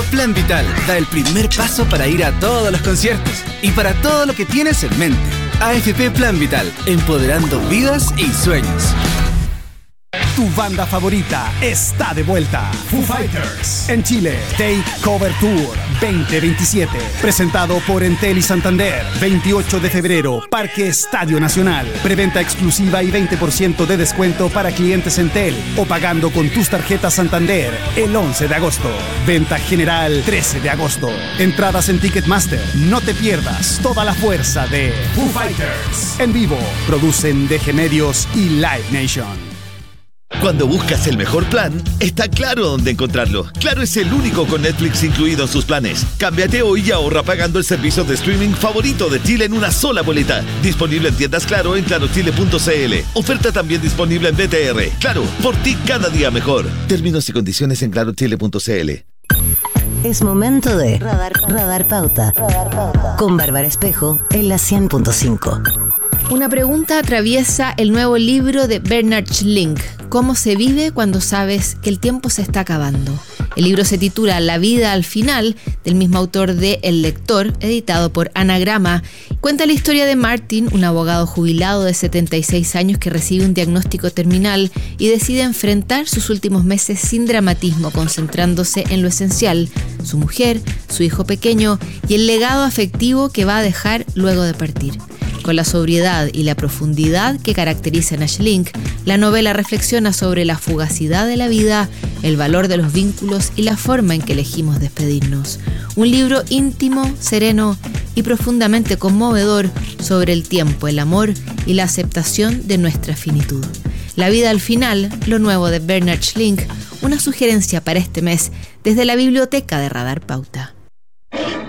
Plan Vital da el primer paso para ir a todos los conciertos y para todo lo que tienes en mente. AFP Plan Vital, empoderando vidas y sueños. Tu banda favorita está de vuelta. Foo Fighters en Chile. Take Cover Tour 2027. Presentado por Entel y Santander. 28 de febrero, Parque Estadio Nacional. Preventa exclusiva y 20% de descuento para clientes Entel o pagando con tus tarjetas Santander el 11 de agosto. Venta general 13 de agosto. Entradas en Ticketmaster. No te pierdas toda la fuerza de Foo Fighters. En vivo, producen DG Medios y Live Nation. Cuando buscas el mejor plan, está claro dónde encontrarlo. Claro es el único con Netflix incluido en sus planes. Cámbiate hoy y ahorra pagando el servicio de streaming favorito de Chile en una sola boleta. Disponible en tiendas Claro en clarochile.cl. Oferta también disponible en BTR. Claro, por ti cada día mejor. Términos y condiciones en clarochile.cl. Es momento de Radar Pauta. Con Bárbara Espejo en la 100.5. Una pregunta atraviesa el nuevo libro de Bernard Schlink, ¿Cómo se vive cuando sabes que el tiempo se está acabando? El libro se titula La vida al final, del mismo autor de El lector, editado por Anagrama. Cuenta la historia de Martin, un abogado jubilado de 76 años que recibe un diagnóstico terminal y decide enfrentar sus últimos meses sin dramatismo, concentrándose en lo esencial, su mujer, su hijo pequeño y el legado afectivo que va a dejar luego de partir. Con la sobriedad y la profundidad que caracterizan a Schlink, la novela reflexiona sobre la fugacidad de la vida, el valor de los vínculos y la forma en que elegimos despedirnos. Un libro íntimo, sereno y profundamente conmovedor sobre el tiempo, el amor y la aceptación de nuestra finitud. La vida al final, lo nuevo de Bernard Schlink, una sugerencia para este mes desde la biblioteca de Radar Pauta.